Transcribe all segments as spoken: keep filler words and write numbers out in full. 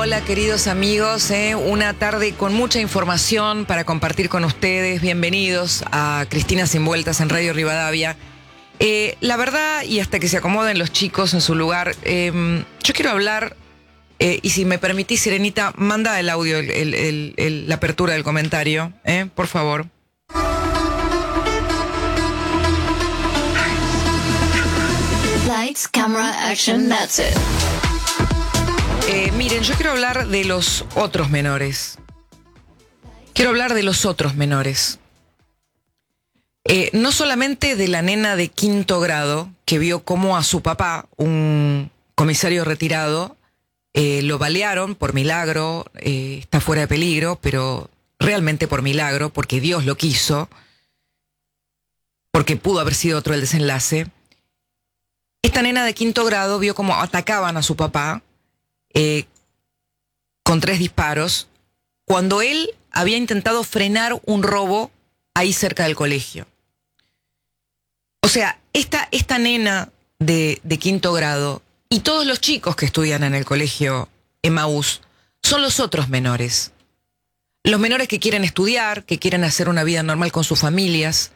hola queridos amigos, ¿eh? Una tarde con mucha información para compartir con ustedes. Bienvenidos a Cristina Sin Vueltas en Radio Rivadavia. Eh, la verdad, y hasta que se acomoden los chicos en su lugar, eh, yo quiero hablar, eh, y si me permitís, Sirenita, manda el audio, el, el, el, el, la apertura del comentario, ¿eh? Por favor. Lights, camera, action, that's it. Eh, miren, yo quiero hablar de los otros menores. Quiero hablar de los otros menores. Eh, no solamente de la nena de quinto grado que vio cómo a su papá, un comisario retirado, eh, lo balearon por milagro, eh, está fuera de peligro, pero realmente por milagro, porque Dios lo quiso, porque pudo haber sido otro el desenlace. Esta nena de quinto grado vio cómo atacaban a su papá eh, con tres disparos cuando él había intentado frenar un robo ahí cerca del colegio. O sea, esta, esta nena de, de quinto grado y todos los chicos que estudian en el colegio Emaús son los otros menores. Los menores que quieren estudiar, que quieren hacer una vida normal con sus familias.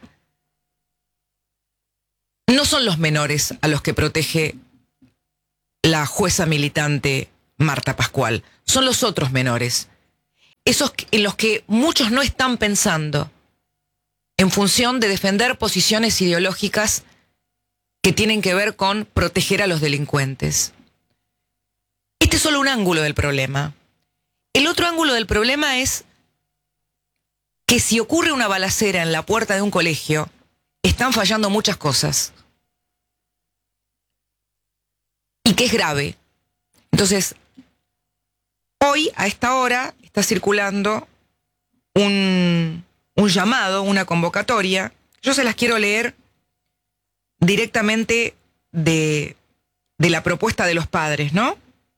No son los menores a los que protege la jueza militante Marta Pascual. Son los otros menores. Esos en los que muchos no están pensando en función de defender posiciones ideológicas que tienen que ver con proteger a los delincuentes. Este es solo un ángulo del problema. El otro ángulo del problema es que si ocurre una balacera en la puerta de un colegio, están fallando muchas cosas. Y que es grave. Entonces, hoy, a esta hora, está circulando un, un llamado, una convocatoria. Yo se las quiero leer directamente de, de la propuesta de los padres, ¿no?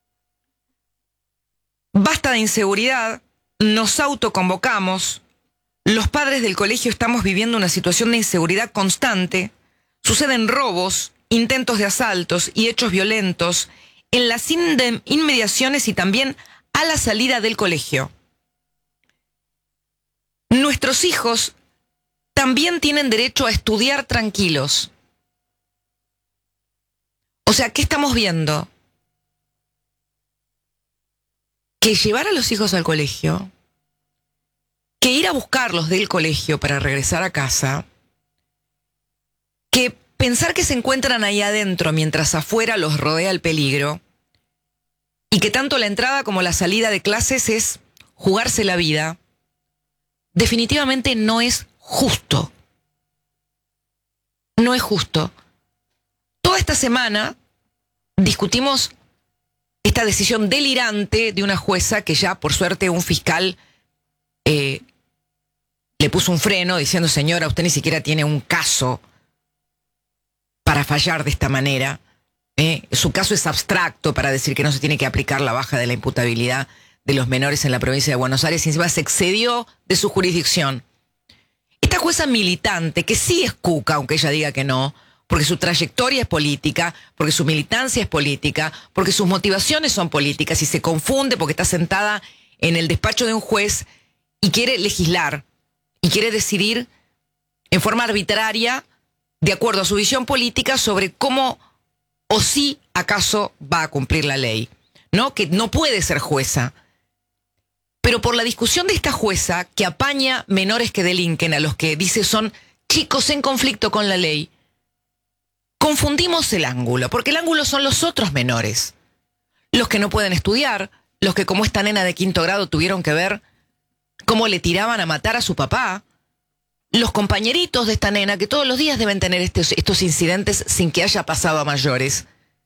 Basta de inseguridad, nos autoconvocamos. Los padres del colegio estamos viviendo una situación de inseguridad constante. Suceden robos, intentos de asaltos y hechos violentos en las inmediaciones y también a la salida del colegio. Nuestros hijos también tienen derecho a estudiar tranquilos. O sea, ¿qué estamos viendo? Que llevar a los hijos al colegio, que ir a buscarlos del colegio para regresar a casa, que pensar que se encuentran ahí adentro mientras afuera los rodea el peligro, y que tanto la entrada como la salida de clases es jugarse la vida, definitivamente no es justo. No es justo. Toda esta semana discutimos esta decisión delirante de una jueza que ya, por suerte, un fiscal eh, le puso un freno diciendo: señora, usted ni siquiera tiene un caso para fallar de esta manera. Eh, su caso es abstracto para decir que no se tiene que aplicar la baja de la imputabilidad de los menores en la provincia de Buenos Aires, y encima se excedió de su jurisdicción. Esta jueza militante, que sí es cuca, aunque ella diga que no, porque su trayectoria es política, porque su militancia es política, porque sus motivaciones son políticas, y se confunde porque está sentada en el despacho de un juez y quiere legislar, y quiere decidir en forma arbitraria, de acuerdo a su visión política, sobre cómo o si acaso va a cumplir la ley, ¿no? Que no puede ser jueza. Pero por la discusión de esta jueza, que apaña menores que delinquen, a los que dice son chicos en conflicto con la ley, confundimos el ángulo, porque el ángulo son los otros menores. Los que no pueden estudiar, los que, como esta nena de quinto grado, tuvieron que ver cómo le tiraban a matar a su papá, los compañeritos de esta nena que todos los días deben tener estos, estos incidentes sin que haya pasado a mayores.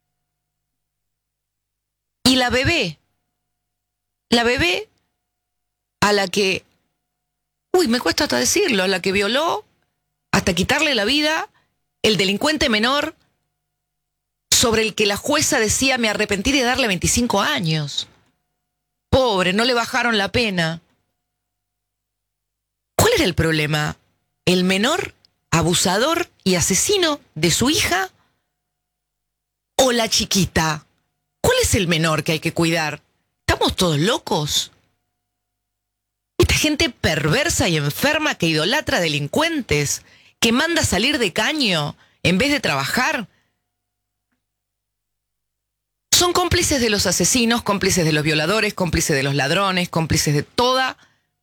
Y la bebé, la bebé a la que, uy, me cuesta hasta decirlo, a la que violó hasta quitarle la vida el delincuente menor sobre el que la jueza decía: me arrepentí de darle veinticinco años. Pobre, no le bajaron la pena. ¿Cuál era el problema? ¿El menor abusador y asesino de su hija? ¿O la chiquita? ¿Cuál es el menor que hay que cuidar? ¿Estamos todos locos? Esta gente perversa y enferma que idolatra delincuentes, que manda a salir de caño en vez de trabajar. Son cómplices de los asesinos, cómplices de los violadores, cómplices de los ladrones, cómplices de toda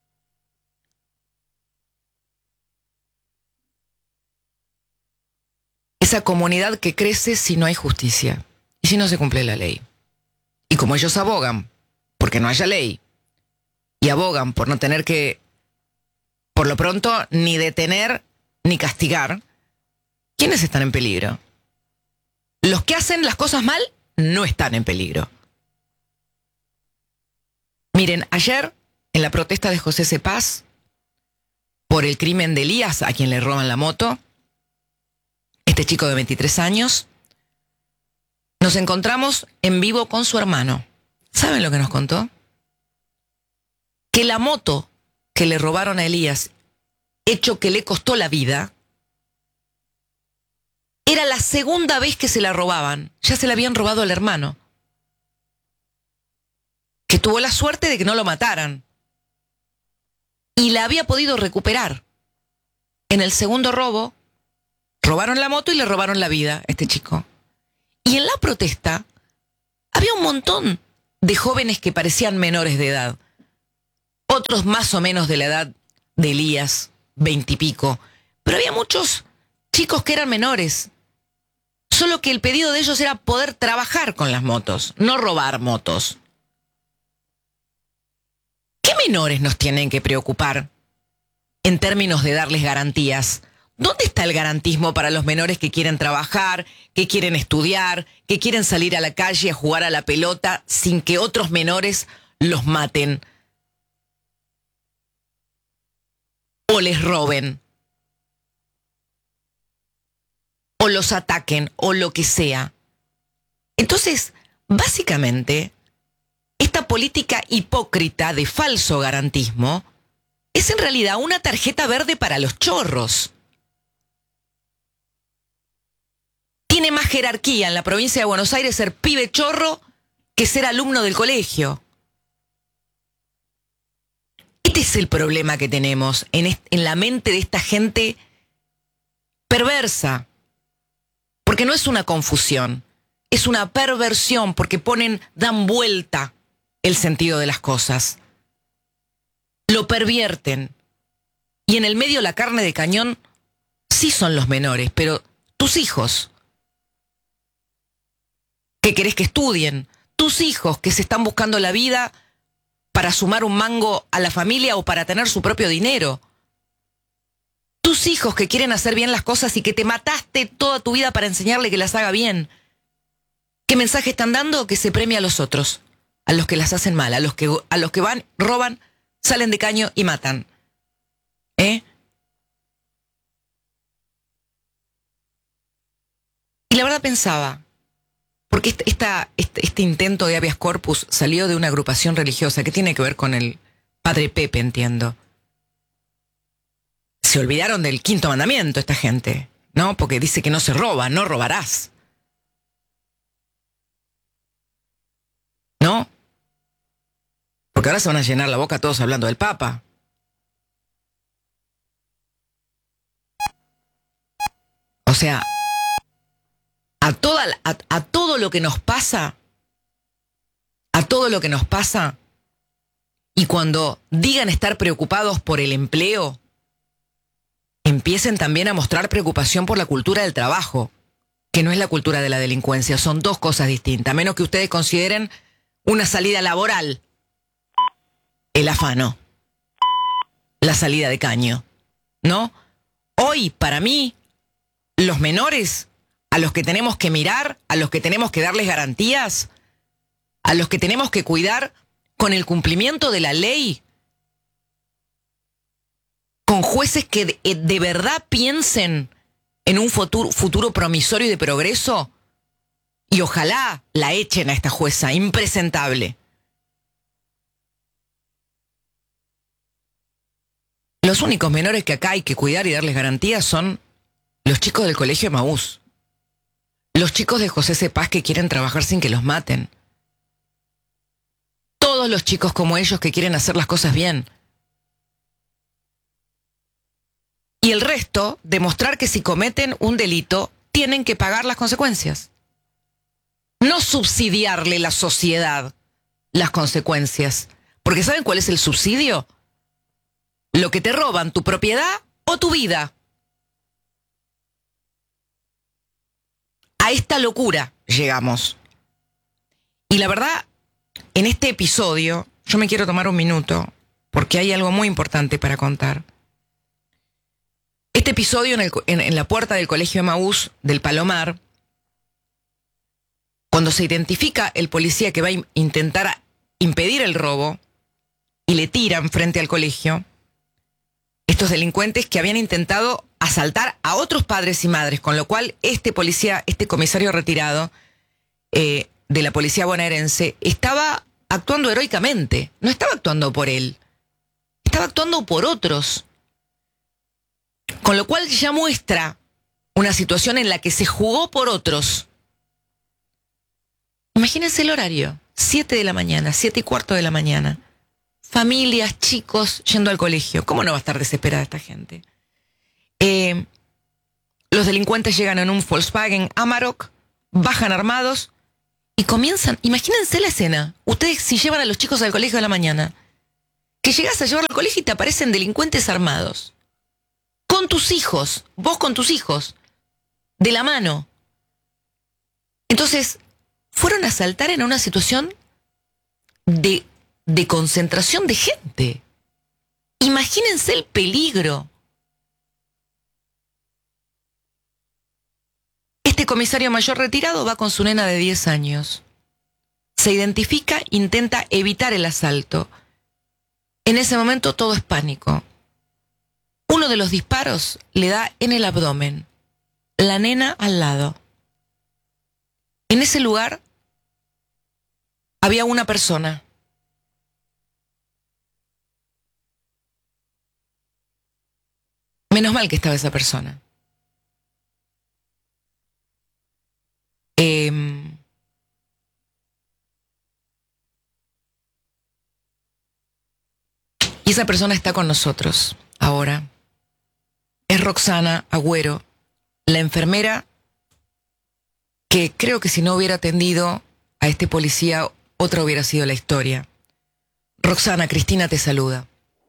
esa comunidad que crece si no hay justicia y si no se cumple la ley. Y como ellos abogan porque no haya ley y abogan por no tener que, por lo pronto, ni detener ni castigar, ¿quiénes están en peligro? Los que hacen las cosas mal no están en peligro. Miren, ayer, en la protesta de José Cepaz por el crimen de Elías, a quien le roban la moto, este chico de veintitrés años, nos encontramos en vivo con su hermano. ¿Saben lo que nos contó? Que la moto que le robaron a Elías, hecho que le costó la vida, era la segunda vez que se la robaban. Ya se la habían robado al hermano, que tuvo la suerte de que no lo mataran. Y la había podido recuperar. En el segundo robo, robaron la moto y le robaron la vida a este chico. Y en la protesta, había un montón de jóvenes que parecían menores de edad. Otros más o menos de la edad de Elías, veintipico. Pero había muchos chicos que eran menores. Solo que el pedido de ellos era poder trabajar con las motos, no robar motos. ¿Qué menores nos tienen que preocupar en términos de darles garantías? ¿Dónde está el garantismo para los menores que quieren trabajar, que quieren estudiar, que quieren salir a la calle a jugar a la pelota sin que otros menores los maten o les roben o los ataquen o lo que sea? Entonces, básicamente, esta política hipócrita de falso garantismo es en realidad una tarjeta verde para los chorros. Tiene más jerarquía en la provincia de Buenos Aires ser pibe chorro que ser alumno del colegio. Este es el problema que tenemos en, est- en la mente de esta gente perversa. Porque no es una confusión, es una perversión, porque ponen, dan vuelta el sentido de las cosas. Lo pervierten. Y en el medio la carne de cañón sí son los menores, pero tus hijos, que querés que estudien, tus hijos que se están buscando la vida para sumar un mango a la familia o para tener su propio dinero, tus hijos que quieren hacer bien las cosas y que te mataste toda tu vida para enseñarle que las haga bien. ¿Qué mensaje están dando? Que se premia a los otros, a los que las hacen mal, a los que, a los que van, roban, salen de caño y matan. ¿Eh? Y la verdad pensaba, porque esta, esta, este, este intento de habeas corpus salió de una agrupación religiosa que tiene que ver con el Padre Pepe, entiendo. Se olvidaron del quinto mandamiento esta gente, ¿no? Porque dice que no se roba, no robarás. ¿No? Porque ahora se van a llenar la boca todos hablando del Papa. O sea, a, toda, a, a todo lo que nos pasa, a todo lo que nos pasa, y cuando digan estar preocupados por el empleo, empiecen también a mostrar preocupación por la cultura del trabajo, que no es la cultura de la delincuencia, son dos cosas distintas, a menos que ustedes consideren una salida laboral el afano, la salida de caño, ¿no? Hoy, para mí, los menores a los que tenemos que mirar, a los que tenemos que darles garantías, a los que tenemos que cuidar con el cumplimiento de la ley, con jueces que de, de verdad piensen en un futuro, futuro promisorio y de progreso, y ojalá la echen a esta jueza impresentable. Los únicos menores que acá hay que cuidar y darles garantías son los chicos del colegio Emaús, los chicos de José Cepaz que quieren trabajar sin que los maten. Todos todos los chicos como ellos que quieren hacer las cosas bien. Y el resto, demostrar que si cometen un delito, tienen que pagar las consecuencias. No subsidiarle la sociedad las consecuencias. Porque ¿saben cuál es el subsidio? Lo que te roban, tu propiedad o tu vida. A esta locura llegamos. Y la verdad, en este episodio, yo me quiero tomar un minuto, porque hay algo muy importante para contar. Este episodio en, el, en, en la puerta del colegio Emaús del Palomar, cuando se identifica el policía que va a intentar impedir el robo y le tiran frente al colegio, estos delincuentes que habían intentado asaltar a otros padres y madres, con lo cual este policía, este comisario retirado eh, de la policía bonaerense, estaba actuando heroicamente, no estaba actuando por él, estaba actuando por otros. Con lo cual ya muestra una situación en la que se jugó por otros. Imagínense el horario, siete de la mañana, siete y cuarto de la mañana. Familias, chicos, yendo al colegio. ¿Cómo no va a estar desesperada esta gente? Eh, los delincuentes llegan en un Volkswagen Amarok, bajan armados y comienzan. Imagínense la escena. Ustedes si llevan a los chicos al colegio de la mañana, que llegas a llevarlo al colegio y te aparecen delincuentes armados. Con tus hijos, vos con tus hijos, de la mano. Entonces, fueron a asaltar en una situación de, de concentración de gente. Imagínense el peligro. Este comisario mayor retirado va con su nena de diez años. Se identifica, intenta evitar el asalto. En ese momento todo es pánico. Uno de los disparos le da en el abdomen. La nena al lado. En ese lugar había una persona. Menos mal que estaba esa persona. Eh, y esa persona está con nosotros ahora. Es Roxana Agüero, la enfermera que creo que si no hubiera atendido a este policía, otra hubiera sido la historia. Roxana, Cristina te saluda.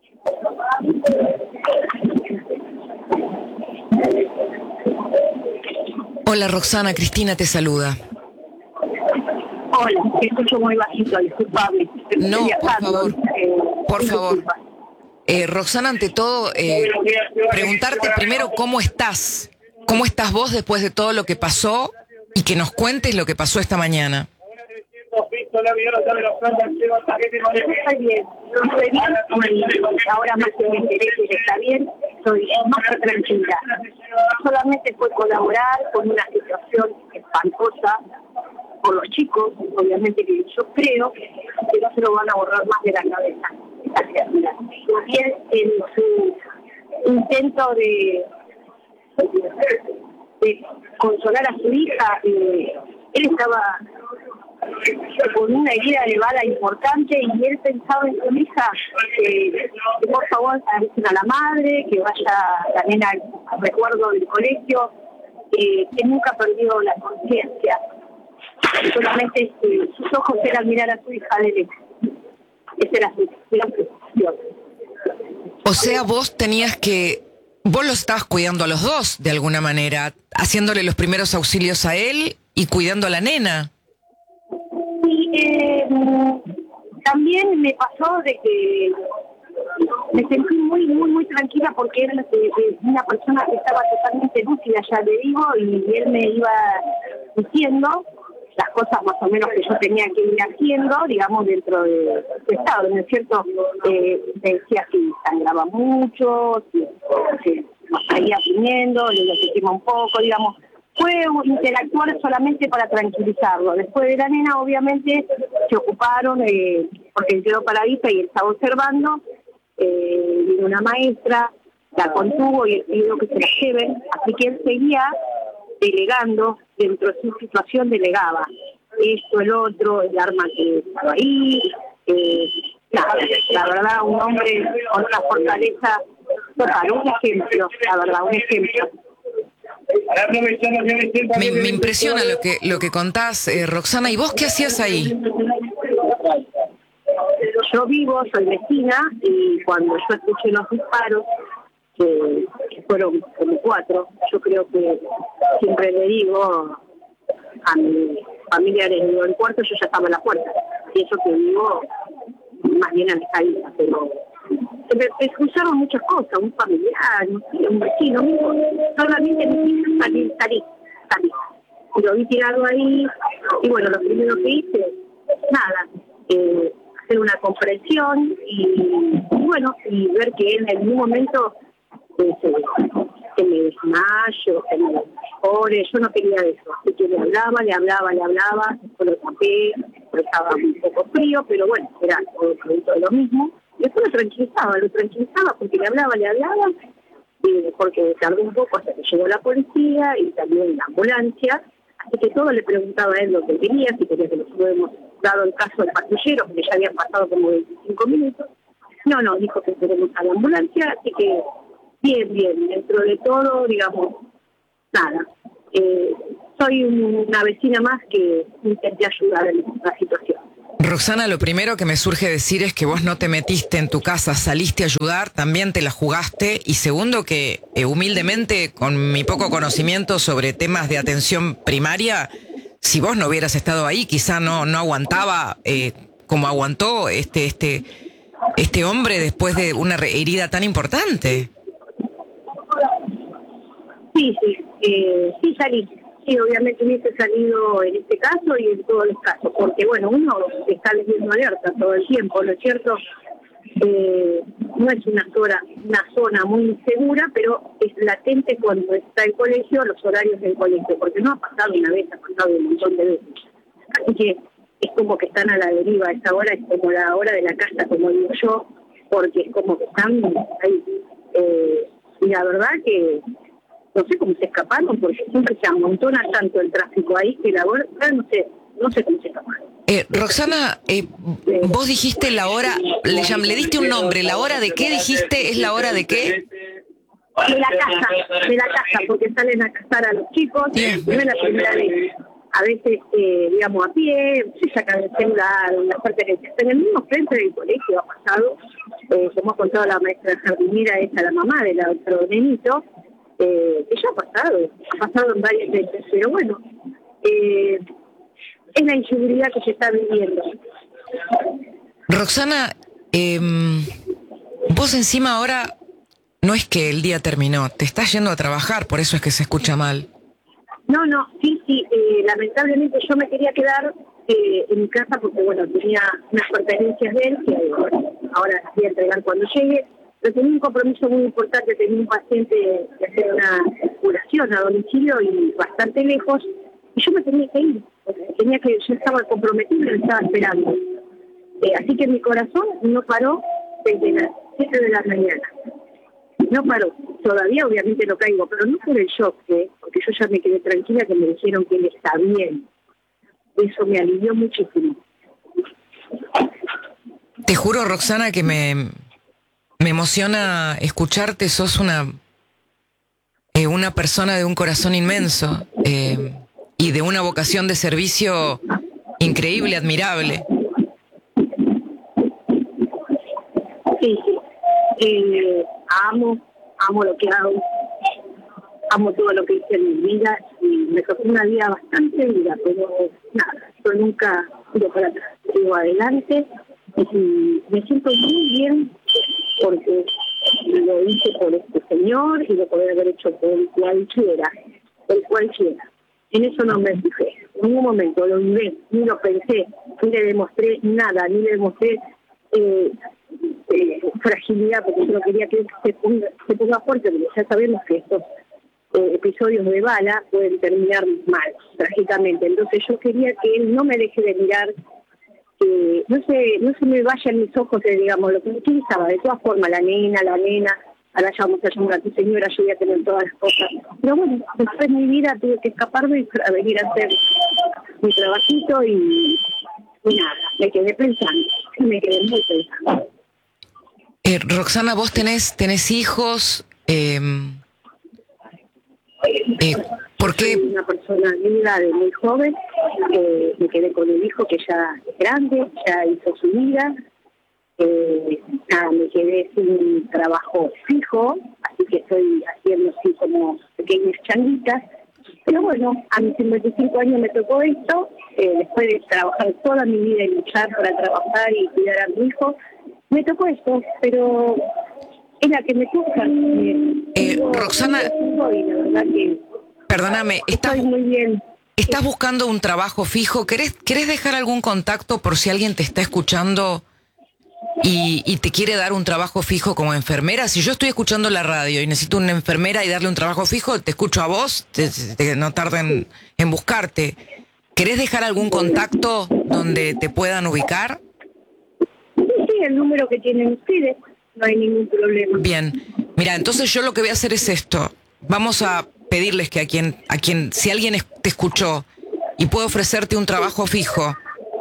Hola Roxana, Cristina te saluda. Hola, te escucho muy bajito, disculpame. No, por favor, por favor. Eh, Roxana, ante todo, eh, preguntarte primero cómo estás. ¿Cómo estás vos después de todo lo que pasó? Y que nos cuentes lo que pasó esta mañana. Estoy bien, estoy bien, y ahora más que me enteré que está bien, estoy más que tranquila. Solamente fue colaborar con una situación espantosa por los chicos, obviamente que yo creo que no se lo van a borrar más de la cabeza. Bien en su intento de, de consolar a su hija, eh, él estaba con una herida de bala importante y él pensaba en su hija, eh, que por favor avisen a la madre, que vaya la nena al recuerdo del colegio, eh, que nunca perdió la conciencia. Solamente eh, sus ojos eran mirar a su hija de lejos. Esa era su gran preocupación. O sea, vos tenías que... Vos los estabas cuidando a los dos, de alguna manera, haciéndole los primeros auxilios a él y cuidando a la nena. Sí, eh, también me pasó de que me sentí muy, muy, muy tranquila porque era una persona que estaba totalmente lúcida, ya le digo, y él me iba diciendo las cosas más o menos que yo tenía que ir haciendo, digamos, dentro de su estado, ¿no es cierto? Eh, me decía que sangraba mucho, que nos caía viniendo, le lo un poco, digamos. Fue interactuar solamente para tranquilizarlo. Después de la nena, obviamente, se ocuparon, eh, porque él quedó paradita y él estaba observando, eh, vino una maestra, la contuvo y él pidió que se la lleven, así que él seguía delegando, dentro de su situación delegaba esto, el otro, el arma que estaba ahí, Eh, nada, la verdad, un hombre con una fortaleza total, un ejemplo, la verdad, un ejemplo. Me, me impresiona lo que lo que contás, eh, Roxana. ¿Y vos qué hacías ahí? Yo vivo, soy vecina, y cuando yo escuché los disparos, que, que fueron como cuatro, yo creo que siempre le digo a mis familiares, digo, el cuarto yo ya estaba en la puerta, y eso que vivo más bien a la caída, pero se me, me cruzaron muchas cosas, un familiar, no sé, un vecino, mismo, solamente me dije salir, salir, salir. Y lo vi tirado ahí, y bueno, lo primero que hice, nada, eh, hacer una comprensión y, y bueno, y ver que él en algún momento eh, se, que me desmayo, que me mejore, yo no quería eso, así que le hablaba, le hablaba, le hablaba, después lo tapé, pero estaba un poco frío, pero bueno, era todo producto de lo mismo, y después lo tranquilizaba, lo tranquilizaba porque le hablaba, le hablaba, y porque tardó un poco hasta que llegó la policía y también la ambulancia, así que todo le preguntaba a él lo que quería, si quería que nosotros hemos dado el caso del patrullero, porque ya habían pasado como veinticinco minutos. No, no, dijo que tenemos a la ambulancia, así que bien, bien, dentro de todo, digamos, nada. Eh, soy una vecina más que intenté ayudar en la situación. Roxana, lo primero que me surge decir es que vos no te metiste en tu casa, saliste a ayudar, también te la jugaste, y segundo que eh, humildemente, con mi poco conocimiento sobre temas de atención primaria, si vos no hubieras estado ahí, quizá no, no aguantaba eh, como aguantó este, este, este hombre después de una herida tan importante. Sí, sí, eh, sí salí. Sí, obviamente hubiese salido en este caso y en todos los casos, porque bueno, uno está leyendo alerta todo el tiempo, ¿no es cierto? Eh, no es una zona, una zona muy segura, pero es latente cuando está el colegio, los horarios del colegio, porque no ha pasado una vez, ha pasado un montón de veces. Así que es como que están a la deriva, esta hora es como la hora de la casa, como digo yo, porque es como que están ahí. Eh, y la verdad que no sé cómo se escaparon, porque siempre se amontona tanto el tráfico ahí que la hora, no sé, no sé cómo se escaparon. Eh, Roxana, eh, vos dijiste la hora, le, llam, le diste un nombre, ¿la hora de qué dijiste? ¿Es la hora de qué? De la casa, de la casa, porque salen a cazar a los chicos, Bien. no es la primera vez. A veces, eh, digamos, a pie, se sacan el celular, las pertenencias. En el mismo frente del colegio ha pasado, eh, como ha contado la maestra jardinera, esta la mamá del otro nenito, eh, que ya ha pasado, ha pasado en varias veces, pero bueno, eh, es la inseguridad que se está viviendo. Roxana, eh, vos encima ahora no es que el día terminó, te estás yendo a trabajar, por eso es que se escucha mal. No, no, sí, sí, eh, lamentablemente yo me quería quedar eh, en mi casa porque, bueno, tenía unas pertenencias de él que bueno, ahora las voy a entregar cuando llegue, pero tenía un compromiso muy importante, tenía un paciente que hacer una curación a domicilio y bastante lejos, y yo me tenía que ir, tenía que, yo estaba comprometida y lo estaba esperando. Eh, así que mi corazón no paró desde las siete de la mañana. No paró. Todavía obviamente no caigo, pero no por el shock, ¿eh? Porque yo ya me quedé tranquila que me dijeron que él está bien. Eso me alivió muchísimo. Te juro, Roxana, que me, me emociona escucharte. Sos una, eh, una persona de un corazón inmenso eh, y de una vocación de servicio increíble, admirable. Sí, sí. Eh, amo, amo lo que hago, amo todo lo que hice en mi vida y me tocó una vida bastante dura, pero nada, yo nunca ido para atrás, sigo adelante y me siento muy bien porque lo hice por este señor y lo podría haber hecho por el cualquiera, por cualquiera. En eso no me fijé, en ningún momento lo viví, ni lo pensé, ni le demostré nada, ni le demostré eh, Eh, fragilidad, porque yo no quería que se ponga, se ponga fuerte, porque ya sabemos que estos eh, episodios de bala pueden terminar mal, trágicamente. Entonces yo quería que él no me deje de mirar, que no se, no se me vayan mis ojos, de, digamos, lo que me utilizaba. De todas formas, la nena, la nena, ahora ya vamos a llamar a tu señora, yo voy a tener todas las cosas. Pero bueno, después de mi vida tuve que escaparme para venir a hacer mi trabajito y, y nada, me quedé pensando. y me quedé muy pensando. Eh, Roxana, vos tenés, tenés hijos, eh, eh, ¿por qué? Soy una persona viuda de muy joven, eh, me quedé con un hijo que ya es grande, ya hizo su vida, eh, nada, me quedé sin trabajo fijo, así que estoy haciendo así como pequeñas changuitas, pero bueno, a mis cincuenta y cinco años me tocó esto, eh, después de trabajar toda mi vida y luchar para trabajar y cuidar a mi hijo, me tocó esto, pero es la que me toca. Eh, Eh, yo, Roxana, yo, y la verdad que perdóname, estás, estoy muy bien. estás buscando un trabajo fijo. ¿Querés, ¿Querés dejar algún contacto por si alguien te está escuchando y, y te quiere dar un trabajo fijo como enfermera? Si yo estoy escuchando la radio y necesito una enfermera y darle un trabajo fijo, te escucho a vos, te, te, no tardo en, en buscarte. ¿Querés dejar algún contacto donde te puedan ubicar? Sí, el número que tienen ustedes, no hay ningún problema. Bien, mira, entonces yo lo que voy a hacer es esto. Vamos a pedirles que a quien, a quien, si alguien es- te escuchó y puede ofrecerte un trabajo fijo,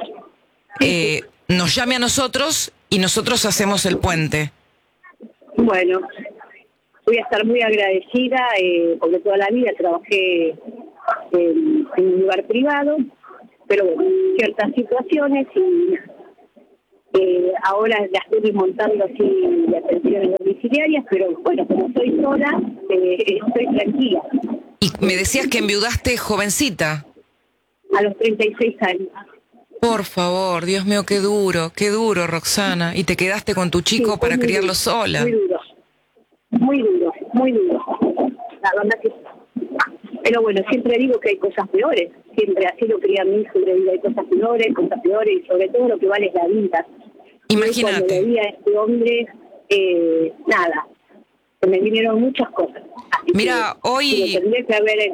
eh, nos llame a nosotros y nosotros hacemos el puente. Bueno, voy a estar muy agradecida eh, porque toda la vida trabajé en, en un lugar privado, pero bueno, ciertas situaciones y eh, ahora las estoy montando así de atenciones domiciliarias, pero bueno, como soy sola, eh, estoy tranquila. Y me decías que enviudaste jovencita. A los treinta y seis años. Por favor, Dios mío, qué duro, qué duro, Roxana. Y te quedaste con tu chico Sí, para muy criarlo duro, sola. Muy duro, muy duro, muy duro. La verdad que sí. Pero bueno, siempre digo que hay cosas peores. Siempre así lo cría mi hijo, le digo hay cosas peores, cosas peores, y sobre todo lo que vale es la vida. Imagínate. Yo cuando veía a este hombre, eh, nada, se me vinieron muchas cosas. Así Mira, que, hoy- lo tendría que haber...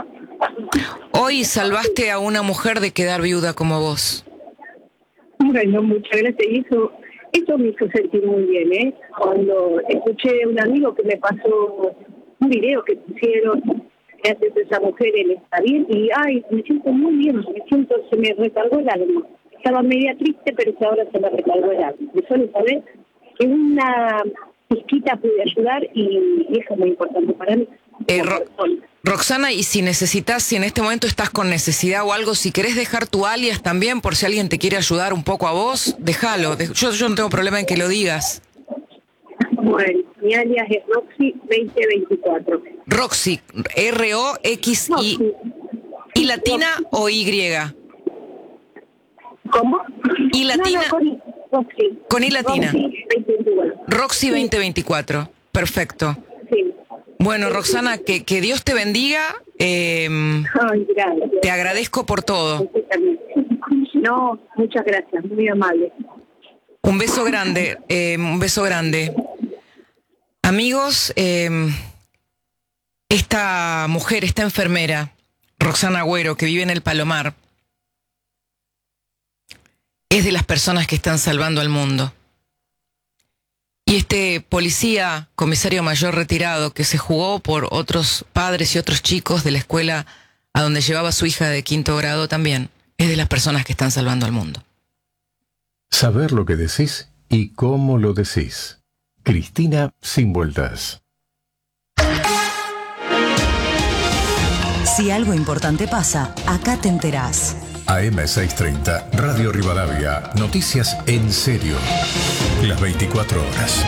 Hoy salvaste a una mujer de quedar viuda como vos. Bueno, muchas gracias. Y eso, eso me hizo sentir muy bien, ¿eh? Cuando escuché a un amigo que me pasó un video que pusieron, gracias a esa mujer, él está bien, y ay, me siento muy bien, me siento, se me recargó el alma. Estaba media triste, pero que ahora se me recargó el alma. De solo saber que una pizquita pude ayudar y, y eso es muy importante para mí. Eh, como Ro- persona. Roxana, y si necesitas, si en este momento estás con necesidad o algo, si querés dejar tu alias también, por si alguien te quiere ayudar un poco a vos, déjalo. De- yo, yo no tengo problema en que lo digas. Bueno, mi alias es Roxy veinte veinticuatro. Roxy, R O X I, Roxy. ¿y latina o Y? ¿Cómo? ¿Y latina? No, no, con, Roxy. Con I latina. Roxy veinte veinticuatro. Roxy veinte veinticuatro. Perfecto. Sí. Bueno, Roxana, que, que Dios te bendiga. eh, Ay, gracias. te agradezco por todo. Usted también. No, muchas gracias, muy amable. Un beso grande, eh, un beso grande. Amigos, eh, esta mujer, esta enfermera, Roxana Agüero, que vive en el Palomar, es de las personas que están salvando al mundo. Y este policía, comisario mayor retirado, que se jugó por otros padres y otros chicos de la escuela a donde llevaba a su hija de quinto grado también, es de las personas que están salvando al mundo. Saber lo que decís y cómo lo decís. Cristina Sin Vueltas. Si algo importante pasa, acá te enterás. A M seiscientos treinta, Radio Rivadavia. Noticias en serio. Las veinticuatro horas.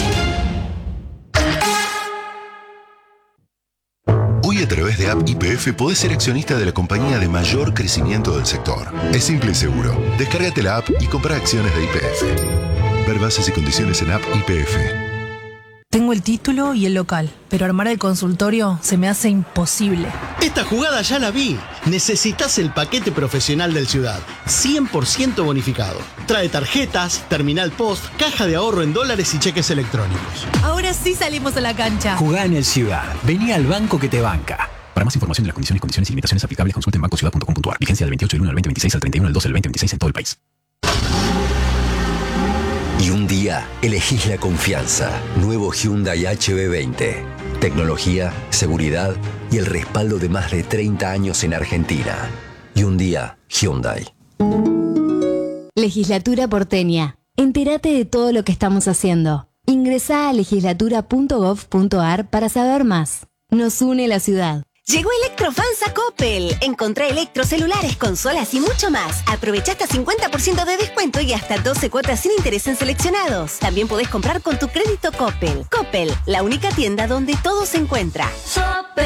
Hoy a través de App Y P F podés ser accionista de la compañía de mayor crecimiento del sector. Es simple y seguro. Descárgate la app y compra acciones de Y P F. Ver bases y condiciones en App Y P F. Tengo el título y el local, pero armar el consultorio se me hace imposible. Esta jugada ya la vi. Necesitas el paquete profesional del Ciudad. cien por ciento bonificado. Trae tarjetas, terminal post, caja de ahorro en dólares y cheques electrónicos. Ahora sí salimos a la cancha. Jugá en el Ciudad. Vení al banco que te banca. Para más información de las condiciones, condiciones y limitaciones aplicables, consulte en banco ciudad punto com punto a r. Vigencia del veintiocho del uno al veinte veintiséis al treinta y uno del doce del veinte veintiséis en todo el país. Y un día elegís la confianza. Nuevo Hyundai H B veinte. Tecnología, seguridad y el respaldo de más de treinta años en Argentina. Y un día, Hyundai. Legislatura porteña. Entérate de todo lo que estamos haciendo. Ingresá a legislatura punto gov punto ar para saber más. Nos une la ciudad. Llegó Electrofans a Coppel. Encontrá electrocelulares, consolas y mucho más. Aprovecha hasta cincuenta por ciento de descuento y hasta doce cuotas sin interés en seleccionados. También podés comprar con tu crédito Coppel. Coppel, la única tienda donde todo se encuentra.